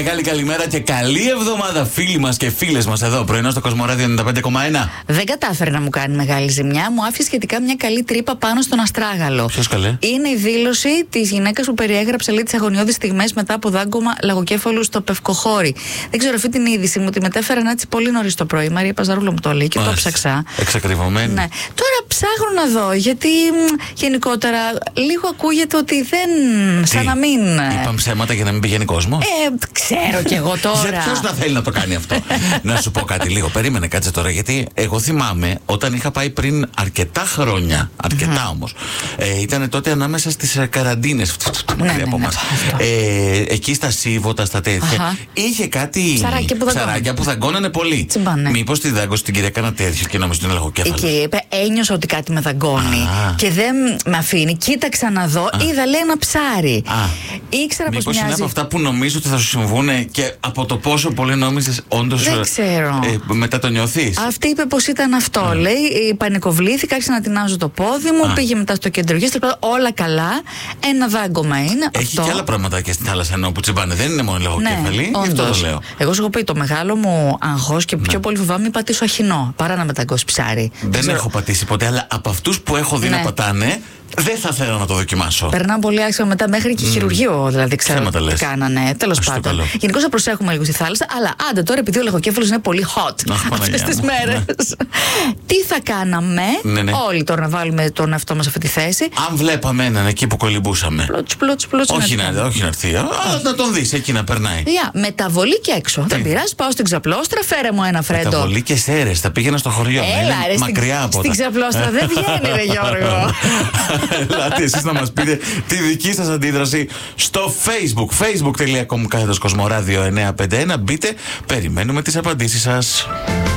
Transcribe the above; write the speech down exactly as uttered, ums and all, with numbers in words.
μεγάλη καλημέρα και καλή εβδομάδα, φίλοι μας και φίλες μας εδώ πρωινό στο Κοσμοράδιο ενενήντα πέντε κόμμα ένα. Δεν κατάφερε να μου κάνει μεγάλη ζημιά. Μου άφησε σχετικά μια καλή τρύπα πάνω στον αστράγαλο. Ποιος καλέ? Είναι η δήλωση της γυναίκας που περιέγραψε λέει τις αγωνιώδεις στιγμές μετά από δάγκωμα λαγοκέφαλου στο Πευκοχώρι. Δεν ξέρω, αυτή την είδηση μου τη μετέφεραν έτσι πολύ νωρίς το πρωί. Η Μαρία Παζαρούλα μου το λέει και το ψαξά. Εξακριβωμένη. Ναι. Τώρα ψάχνω να δω, γιατί μ, γενικότερα λίγο ακούγεται ότι δεν. Τι? Σαν να μην. Είπαμε ψέματα για να μην πηγαίνει κόσμο. Ε, ξέρω κι εγώ τώρα. Ποιος να θέλει να το κάνει αυτό? Να σου πω κάτι λίγο. Περίμενε, κάτσε τώρα. Γιατί εγώ θυμάμαι όταν είχα πάει πριν αρκετά χρόνια. Αρκετά όμως. Ε, ήταν τότε ανάμεσα στις καραντίνες. Ναι, ναι, από ναι, μας. Ε, εκεί στα Σίβωτα, στα τέτοια. Αχα. Είχε κάτι. Ψαράκια που δαγκώνανε. Ψαράκια που δαγκώνανε πολύ. Τσιμπάνε. Μήπως τη δάγκωσε την κυρία κάνα τέτοιο και νόμιζε ότι είναι Η λαγοκέφαλος? κυρία είπε, ένιωσα ότι κάτι με δαγκώνει Α. και δεν με αφήνει. Κοίταξα να δω, είδα λέει ένα ψάρι. Α. Ήξερα πως Μήπως είναι μοιάζει. από αυτά που νομίζω ότι θα σου συμβούν και από το πόσο πολύ νόμιζες όντως. Δεν ξέρω. Ε, μετά το νιώθεις. Αυτή είπε πως ήταν αυτό. Α. Λέει, πανικοβλήθηκα, άρχισα να τεινάζω το πόδι μου, Α. πήγε μετά στο κέντρο υγείας, τέλος πάντων, όλα καλά. Ένα δάγκωμα είναι. Έχει αυτό. και άλλα πραγματάκια στην θάλασσα ενώ που τσιμπάνε. Δεν είναι μόνο λαγοκέφαλη. Ναι, Γι' αυτό το όντως. λέω. Εγώ σου έχω πει το μεγάλο μου αγχώς και πιο πολύ φοβάμαι πατήσω αχινό παρά να μεταγκώσει ψάρι. Δεν ξέρω. έχω πατήσει ποτέ, αλλά από αυτούς που έχω δει Ναι. να πατάνε, δεν θα θέλω να το δοκιμάσω. Περνάνε πολύ άσχημα μετά μέχρι και χειρουργείο, δηλαδή ξέρω Ψέματα τι λες. κάνανε. Τέλος Ας το πάντων. καλό. Γενικώς θα προσέχουμε λίγο στη θάλασσα, αλλά άντε τώρα επειδή ο λαγοκέφαλος είναι πολύ hot Αχ, Παναγιά αυτές τις μου. μέρες. Τι θα κάναμε, Ναι, ναι. όλοι τώρα να βάλουμε τον εαυτό μας σε αυτή τη θέση. Αν βλέπαμε έναν εκεί που κολυμπούσαμε. Πλούτς, πλούτς, πλούτς. Όχι να να, όχι να έρθει. Α, να τον δεις εκεί να περνάει. Γεια, μεταβολή και έξω. Δεν πειράζει, πάω στην ξαπλώστρα, φέρε μου ένα φρέντο. Μεταβολή και σέρες. Θα πήγαινα στο χωριό. Έλα, είναι ρε, μακριά στην, από στην ξαπλώστρα δεν βγαίνει, ρε Γιώργο. Ελάτε εσείς να μας πείτε τη δική σας αντίδραση στο Facebook. facebook.com κάθετος Κοσμοράδιο εννιακόσια πενήντα ένα. Μπείτε, περιμένουμε τις απαντήσεις σας.